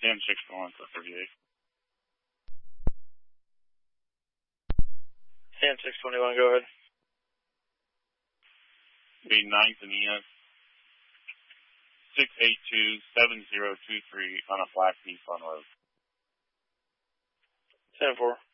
10-6 for 38. 10-621, go ahead. Be 9th and ES 682-7023 on a Black Knee Fun Road. 10-4.